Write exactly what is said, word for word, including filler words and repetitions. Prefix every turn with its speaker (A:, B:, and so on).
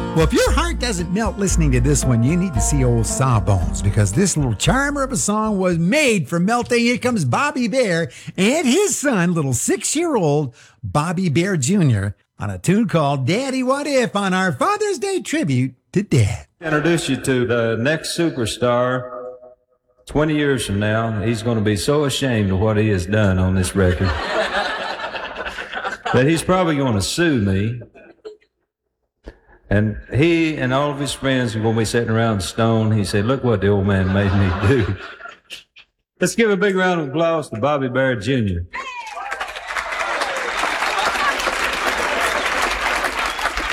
A: Well, if your heart doesn't melt listening to this one, you need to see old Sawbones, because this little charmer of a song was made for melting. Here comes Bobby Bare and his son, little six-year-old Bobby Bare Junior, on a tune called Daddy What If on our Father's Day tribute to Dad.
B: Introduce you to the next superstar. twenty years from now, he's going to be so ashamed of what he has done on this record that he's probably going to sue me. And he and all of his friends are going to be sitting around stoned. He said, look what the old man made me do. Let's give a big round of applause to Bobby Bare Junior